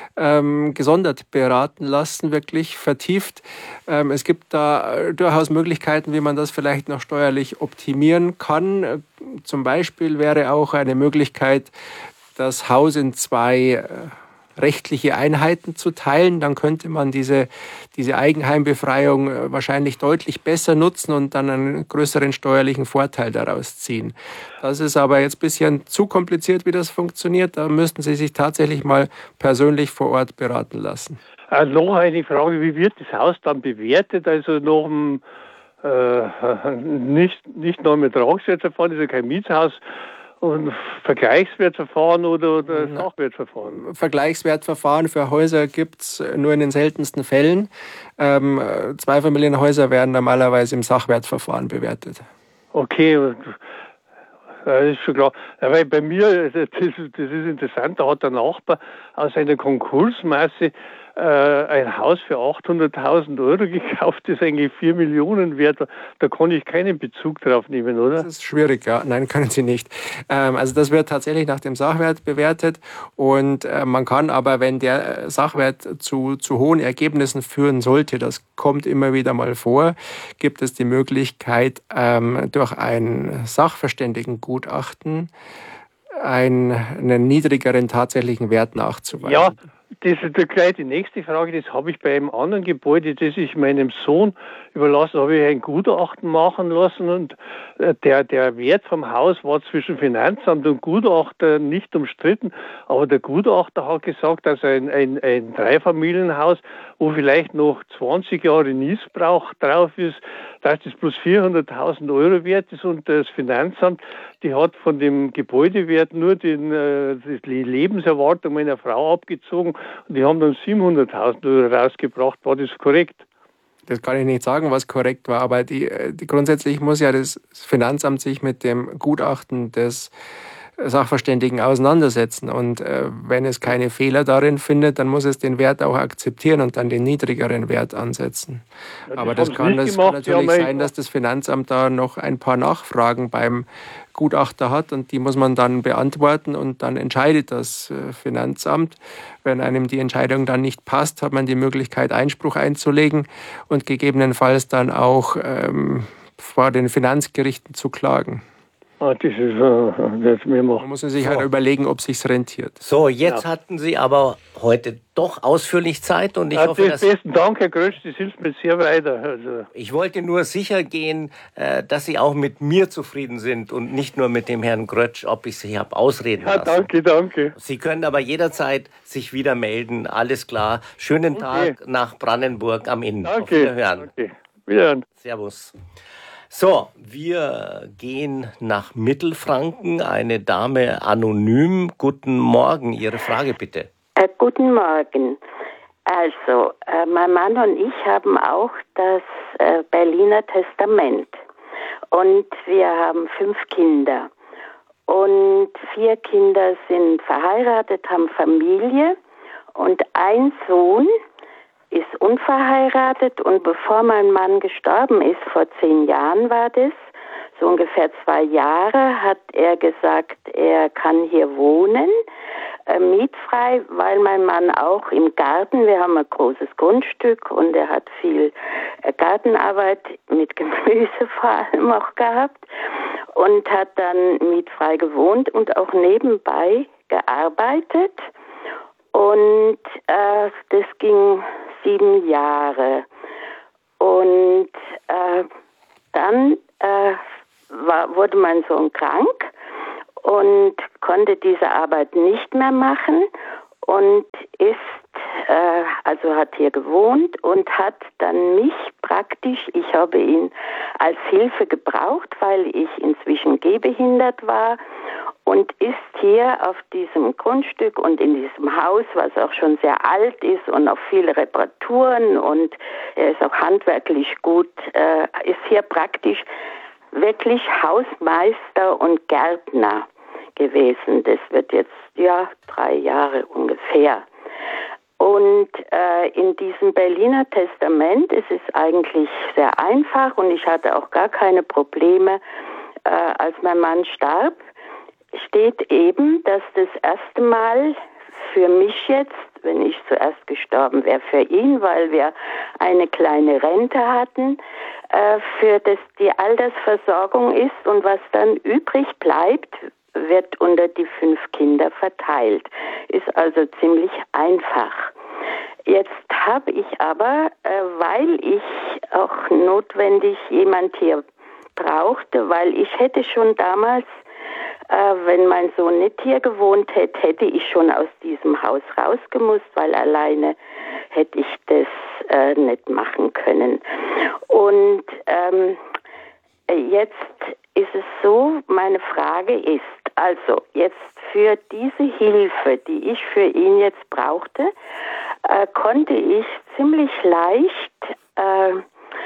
ähm, gesondert beraten lassen, wirklich vertieft. Ähm, es gibt da durchaus Möglichkeiten, wie man das vielleicht noch steuerlich optimieren kann. Zum Beispiel wäre auch eine Möglichkeit, das Haus in zwei äh, rechtliche Einheiten zu teilen, dann könnte man diese, diese Eigenheimbefreiung wahrscheinlich deutlich besser nutzen und dann einen größeren steuerlichen Vorteil daraus ziehen. Das ist aber jetzt ein bisschen zu kompliziert, wie das funktioniert. Da müssten Sie sich tatsächlich mal persönlich vor Ort beraten lassen.
Also noch eine Frage, wie wird das Haus dann bewertet? Also nach dem äh, nicht, nicht noch mit Tragwertverfahren, das ist ja kein Mietshaus, und Vergleichswertverfahren oder, oder Sachwertverfahren?
Vergleichswertverfahren für Häuser gibt es nur in den seltensten Fällen. Ähm, Zweifamilienhäuser werden normalerweise im Sachwertverfahren bewertet.
Okay, das ist schon klar. Weil bei mir, das ist, das ist interessant, da hat der Nachbar aus einer Konkursmasse äh, ein Haus für achthunderttausend Euro gekauft, das eigentlich vier Millionen wert war. Da kann ich keinen Bezug drauf nehmen, oder?
Das ist schwierig, ja. Nein, können Sie nicht. Ähm, also das wird tatsächlich nach dem Sachwert bewertet und äh, man kann aber, wenn der Sachwert zu, zu hohen Ergebnissen führen sollte, das kommt immer wieder mal vor, gibt es die Möglichkeit, ähm, durch ein Sachverständigengutachten einen, einen niedrigeren tatsächlichen Wert nachzuweisen.
Ja, das ist gleich die nächste Frage. Das habe ich bei einem anderen Gebäude, das ich meinem Sohn überlassen habe, ich ein Gutachten machen lassen und der, der Wert vom Haus war zwischen Finanzamt und Gutachter nicht umstritten, aber der Gutachter hat gesagt, dass ein, ein, ein Dreifamilienhaus, wo vielleicht noch zwanzig Jahre Nießbrauch drauf ist, dass das plus vierhunderttausend Euro wert ist und das Finanzamt, die hat von dem Gebäudewert nur den, äh, die Lebenserwartung meiner Frau abgezogen und die haben dann siebenhunderttausend Euro rausgebracht. War das korrekt?
Das kann ich nicht sagen, was korrekt war, aber die, die grundsätzlich muss ja das Finanzamt sich mit dem Gutachten des Sachverständigen auseinandersetzen. Und äh, wenn es keine Fehler darin findet, dann muss es den Wert auch akzeptieren und dann den niedrigeren Wert ansetzen. Ja, das Aber das kann, das kann natürlich ja, sein, dass das Finanzamt da noch ein paar Nachfragen beim Gutachter hat und die muss man dann beantworten und dann entscheidet das Finanzamt. Wenn einem die Entscheidung dann nicht passt, hat man die Möglichkeit, Einspruch einzulegen und gegebenenfalls dann auch ähm, vor den Finanzgerichten zu klagen.
Ah, das ist, uh, das mir
Man muss sich halt so. überlegen, ob es sich rentiert.
So, jetzt ja. hatten Sie aber heute doch ausführlich Zeit und ich ja, hoffe,
das dass... Besten Dank, Herr Grötsch, das hilft mir sehr weiter. Also.
Ich wollte nur sicher gehen, dass Sie auch mit mir zufrieden sind und nicht nur mit dem Herrn Grötsch, ob ich Sie habe ausreden
ja,
lassen.
Danke, danke.
Sie können aber jederzeit sich wieder melden, alles klar. Schönen okay. Tag nach Brandenburg am Inn.
Danke.
Auf Wiederhören.
Danke. Wiederhören.
Servus. So, wir gehen nach Mittelfranken. Eine Dame anonym. Guten Morgen, Ihre Frage bitte.
Äh, guten Morgen. Also, äh, mein Mann und ich haben auch das äh, Berliner Testament. Und wir haben fünf Kinder. Und vier Kinder sind verheiratet, haben Familie. Und ein Sohn ist unverheiratet und bevor mein Mann gestorben ist, vor zehn Jahren war das, so ungefähr zwei Jahre, hat er gesagt, er kann hier wohnen, äh, mietfrei, weil mein Mann auch im Garten, wir haben ein großes Grundstück und er hat viel äh, Gartenarbeit mit Gemüse vor allem auch gehabt und hat dann mietfrei gewohnt und auch nebenbei gearbeitet. Und äh, das ging sieben Jahre. Und äh, dann äh, war, wurde mein Sohn krank und konnte diese Arbeit nicht mehr machen und ist, äh, also hat hier gewohnt und hat dann mich praktisch, ich habe ihn als Hilfe gebraucht, weil ich inzwischen gehbehindert war und ist hier auf diesem Grundstück und in diesem Haus, was auch schon sehr alt ist und auf viele Reparaturen und er ist auch handwerklich gut, äh, ist hier praktisch wirklich Hausmeister und Gärtner gewesen. Das wird jetzt, ja, drei Jahre ungefähr. Und äh, in diesem Berliner Testament ist es eigentlich sehr einfach und ich hatte auch gar keine Probleme, äh, als mein Mann starb. Steht eben, dass das erste Mal für mich jetzt, wenn ich zuerst gestorben wäre, für ihn, weil wir eine kleine Rente hatten, äh, für das die Altersversorgung ist und was dann übrig bleibt, wird unter die fünf Kinder verteilt. Ist also ziemlich einfach. Jetzt habe ich aber, äh, weil ich auch notwendig jemand hier brauchte, weil ich hätte schon damals, Äh, wenn mein Sohn nicht hier gewohnt hätte, hätte ich schon aus diesem Haus rausgemusst, weil alleine hätte ich das äh, nicht machen können. Und ähm, jetzt ist es so, meine Frage ist, also jetzt für diese Hilfe, die ich für ihn jetzt brauchte, äh, konnte ich ziemlich leicht äh,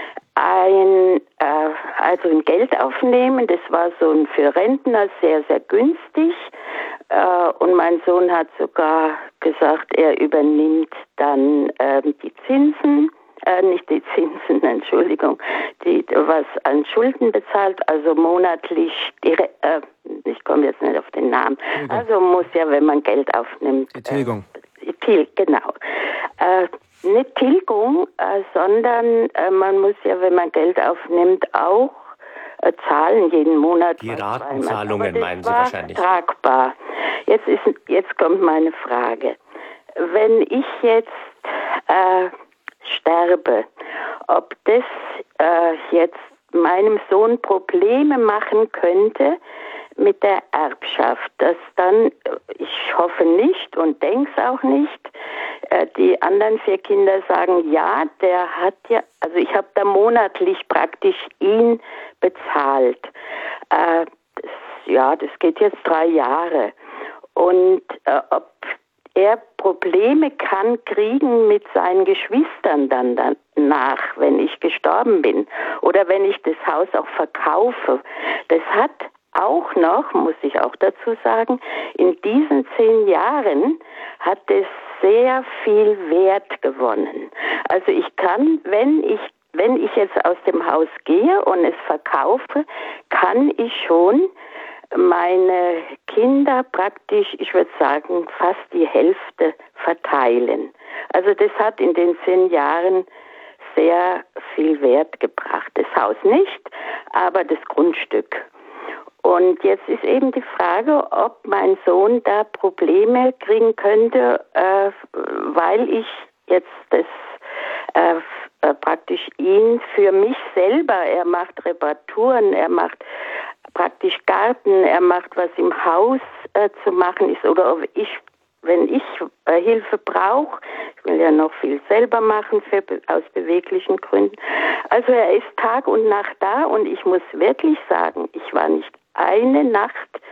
ein, äh, also ein Geld aufnehmen. Das war so ein für Rentner sehr, sehr günstig. Äh, und mein Sohn hat sogar gesagt, er übernimmt dann äh, die Zinsen. Äh, nicht die Zinsen, Entschuldigung, die was an Schulden bezahlt, also monatlich, die, äh, ich komme jetzt nicht auf den Namen, also muss ja, wenn man Geld aufnimmt.
Die Tilgung.
Äh, Til, genau. Äh, nicht Tilgung, äh, sondern äh, man muss ja, wenn man Geld aufnimmt, auch äh, zahlen jeden Monat.
Die Ratenzahlungen meinen Sie wahrscheinlich.
Tragbar. Jetzt, ist, jetzt kommt meine Frage. Wenn ich jetzt äh, sterbe, ob das äh, jetzt meinem Sohn Probleme machen könnte mit der Erbschaft, dass dann, ich hoffe nicht und denke es auch nicht, äh, die anderen vier Kinder sagen, ja, der hat ja, also ich habe da monatlich praktisch ihn bezahlt. Äh, das, ja, das geht jetzt drei Jahre. Und äh, ob er Probleme kann kriegen mit seinen Geschwistern dann danach, wenn ich gestorben bin oder wenn ich das Haus auch verkaufe. Das hat auch noch, muss ich auch dazu sagen, in diesen zehn Jahren hat es sehr viel Wert gewonnen. Also ich kann, wenn ich wenn ich jetzt aus dem Haus gehe und es verkaufe, kann ich schon meine Kinder praktisch, ich würde sagen, fast die Hälfte verteilen. Also das hat in den zehn Jahren sehr viel Wert gebracht. Das Haus nicht, aber das Grundstück. Und jetzt ist eben die Frage, ob mein Sohn da Probleme kriegen könnte, äh, weil ich jetzt das äh, äh, praktisch ihn für mich selber, er macht Reparaturen, er macht praktisch Garten, er macht was im Haus äh, zu machen ist oder ob ich, wenn ich äh, Hilfe brauche, ich will ja noch viel selber machen für, aus beweglichen Gründen. Also er ist Tag und Nacht da und ich muss wirklich sagen, ich war nicht eine Nacht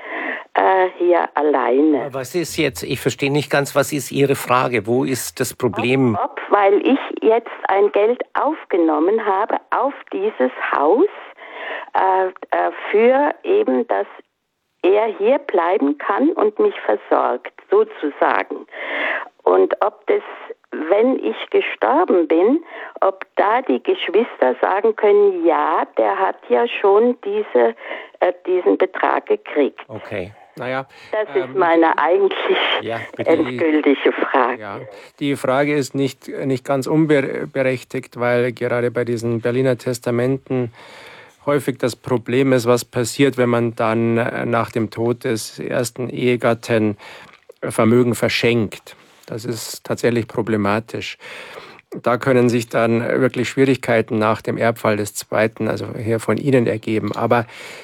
äh, hier alleine.
Was ist jetzt, ich verstehe nicht ganz, was ist Ihre Frage? Wo ist das Problem?
Ob, ob, weil ich jetzt ein Geld aufgenommen habe auf dieses Haus, Äh, äh, für eben, dass er hier bleiben kann und mich versorgt, sozusagen. Und ob das, wenn ich gestorben bin, ob da die Geschwister sagen können, ja, der hat ja schon diese, äh, diesen Betrag gekriegt.
Okay.
Naja,
das
ähm,
ist meine eigentlich
ja,
endgültige Frage.
Ja, die Frage ist nicht, nicht ganz unberechtigt, weil gerade bei diesen Berliner Testamenten häufig das Problem ist, was passiert, wenn man dann nach dem Tod des ersten Ehegatten Vermögen verschenkt. Das ist tatsächlich problematisch. Da können sich dann wirklich Schwierigkeiten nach dem Erbfall des zweiten, also hier von Ihnen, ergeben. Aber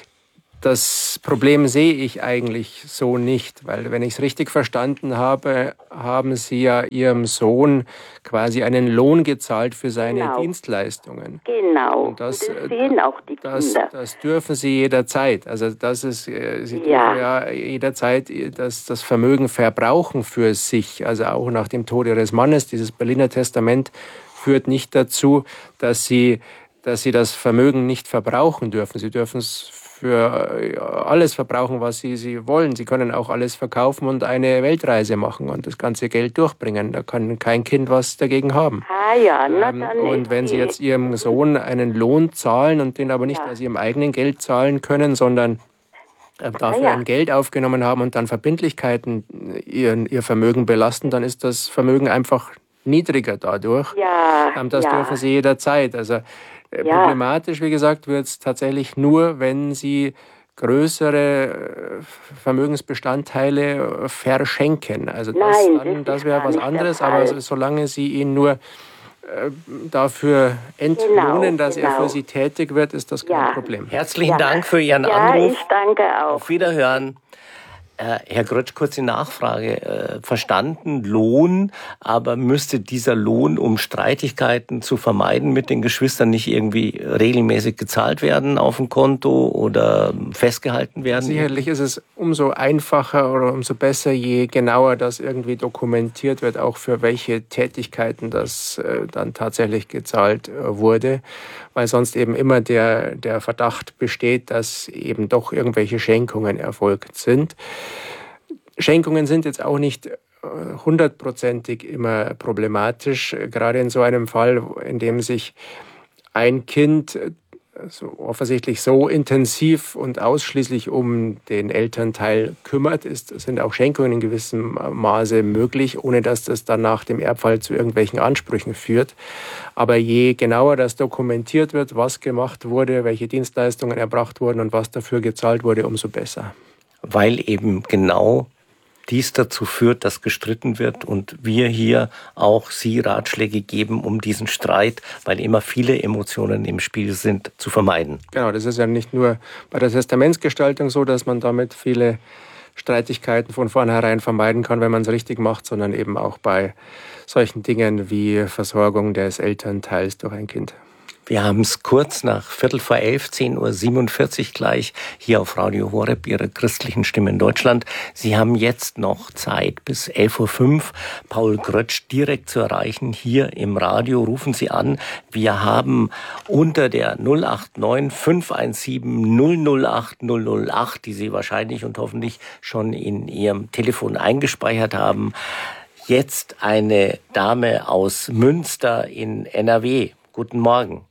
das Problem sehe ich eigentlich so nicht, weil wenn ich es richtig verstanden habe, haben Sie ja Ihrem Sohn quasi einen Lohn gezahlt für seine
genau.
Dienstleistungen.
Genau,
und das,
und das sehen auch die
das,
Kinder.
Das dürfen Sie jederzeit. Also das ist, Sie dürfen ja, ja jederzeit das, das Vermögen verbrauchen für sich, also auch nach dem Tod Ihres Mannes. Dieses Berliner Testament führt nicht dazu, dass Sie, dass Sie das Vermögen nicht verbrauchen dürfen. Sie dürfen es für alles verbrauchen, was Sie, Sie wollen. Sie können auch alles verkaufen und eine Weltreise machen und das ganze Geld durchbringen. Da kann kein Kind was dagegen haben.
Ah ja, na
ähm,
dann
und wenn Sie jetzt Ihrem Sohn einen Lohn zahlen und den aber nicht ja. aus Ihrem eigenen Geld zahlen können, sondern äh, dafür ah ja. ein Geld aufgenommen haben und dann Verbindlichkeiten ihr, ihr Vermögen belasten, dann ist das Vermögen einfach niedriger dadurch.
Ja,
ähm, das
ja.
dürfen Sie jederzeit. Also Ja. Problematisch, wie gesagt, wird es tatsächlich nur, wenn Sie größere Vermögensbestandteile verschenken. Also das,
Nein,
das wäre was anderes, aber solange Sie ihn nur äh, dafür entlohnen, genau, dass genau. er für Sie tätig wird, ist das kein
ja.
Problem.
Herzlichen
ja.
Dank für Ihren
ja,
Anruf.
Ich danke auch.
Auf Wiederhören. Herr Grötsch, kurze Nachfrage. Äh, verstanden, Lohn, aber müsste dieser Lohn, um Streitigkeiten zu vermeiden mit den Geschwistern, nicht irgendwie regelmäßig gezahlt werden auf dem Konto oder festgehalten werden?
Sicherlich ist es umso einfacher oder umso besser, je genauer das irgendwie dokumentiert wird, auch für welche Tätigkeiten das äh, dann tatsächlich gezahlt äh, wurde, weil sonst eben immer der, der Verdacht besteht, dass eben doch irgendwelche Schenkungen erfolgt sind. Schenkungen sind jetzt auch nicht hundertprozentig immer problematisch, gerade in so einem Fall, in dem sich ein Kind so offensichtlich so intensiv und ausschließlich um den Elternteil kümmert, ist, sind auch Schenkungen in gewissem Maße möglich, ohne dass das dann nach dem Erbfall zu irgendwelchen Ansprüchen führt. Aber je genauer das dokumentiert wird, was gemacht wurde, welche Dienstleistungen erbracht wurden und was dafür gezahlt wurde, umso besser.
Weil eben genau dies dazu führt, dass gestritten wird und wir hier auch Sie Ratschläge geben, um diesen Streit, weil immer viele Emotionen im Spiel sind, zu vermeiden.
Genau, das ist ja nicht nur bei der Testamentsgestaltung so, dass man damit viele Streitigkeiten von vornherein vermeiden kann, wenn man es richtig macht, sondern eben auch bei solchen Dingen wie Versorgung des Elternteils durch ein Kind.
Wir haben es kurz nach Viertel vor elf, zehn Uhr siebenundvierzig gleich, hier auf Radio Horeb, Ihre christlichen Stimme in Deutschland. Sie haben jetzt noch Zeit bis elf Uhr fünf, Paul Grötsch direkt zu erreichen, hier im Radio. Rufen Sie an. Wir haben unter der null acht neun fünf eins sieben null null acht null null acht, die Sie wahrscheinlich und hoffentlich schon in Ihrem Telefon eingespeichert haben, jetzt eine Dame aus Münster in N R W. Guten Morgen.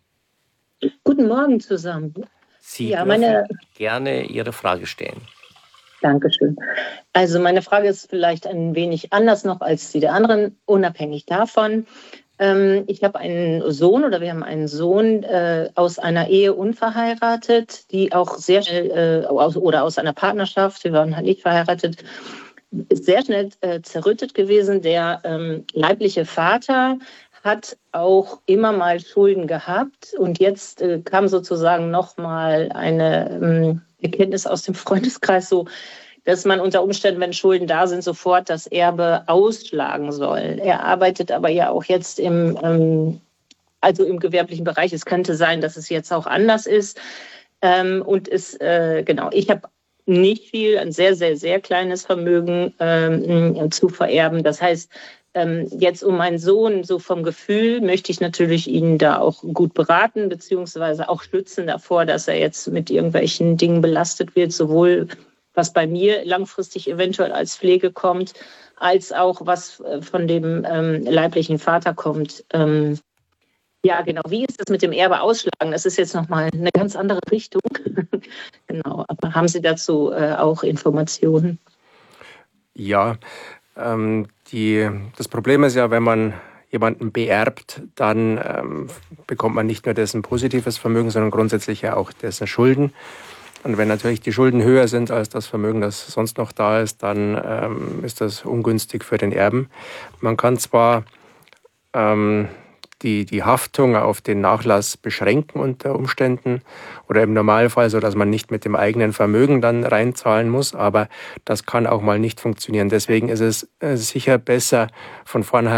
Guten Morgen zusammen.
Sie
ja,
dürfen
meine...
gerne Ihre Frage stellen.
Dankeschön. Also meine Frage ist vielleicht ein wenig anders noch als die der anderen, unabhängig davon. Ähm, ich habe einen Sohn oder wir haben einen Sohn äh, aus einer Ehe unverheiratet, die auch sehr schnell, äh, aus, oder aus einer Partnerschaft, wir waren halt nicht verheiratet, ist sehr schnell äh, zerrüttet gewesen. Der ähm, leibliche Vater hat auch immer mal Schulden gehabt und jetzt äh, kam sozusagen nochmal eine ähm, Erkenntnis aus dem Freundeskreis, so, dass man unter Umständen, wenn Schulden da sind, sofort das Erbe ausschlagen soll. Er arbeitet aber ja auch jetzt im, ähm, also im gewerblichen Bereich. Es könnte sein, dass es jetzt auch anders ist. Ähm, und es, äh, genau, ich habe nicht viel, ein sehr, sehr, sehr kleines Vermögen ähm, zu vererben. Das heißt, ähm, jetzt um meinen Sohn, so vom Gefühl, möchte ich natürlich ihn da auch gut beraten, beziehungsweise auch schützen davor, dass er jetzt mit irgendwelchen Dingen belastet wird, sowohl was bei mir langfristig eventuell als Pflege kommt, als auch was von dem ähm, leiblichen Vater kommt. Ähm, ja, genau. Wie ist das mit dem Erbe ausschlagen? Das ist jetzt nochmal eine ganz andere Richtung. Genau. Aber haben Sie dazu äh, auch Informationen?
Ja, ähm, die, das Problem ist ja, wenn man jemanden beerbt, dann ähm, bekommt man nicht nur dessen positives Vermögen, sondern grundsätzlich ja auch dessen Schulden. Und wenn natürlich die Schulden höher sind als das Vermögen, das sonst noch da ist, dann ähm, ist das ungünstig für den Erben. Man kann zwar ähm, die, die Haftung auf den Nachlass beschränken unter Umständen oder im Normalfall, so dass man nicht mit dem eigenen Vermögen dann reinzahlen muss, aber das kann auch mal nicht funktionieren. Deswegen ist es äh, sicher besser, von vornherein